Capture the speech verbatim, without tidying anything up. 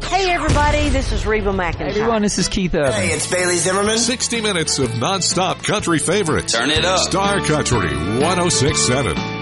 Hey, everybody, this is Reba McEntire. Hey, everyone, this is Keith Evans. Hey, it's Bailey Zimmerman. sixty minutes of non-stop country favorites. Turn it up. Star Country one oh six point seven.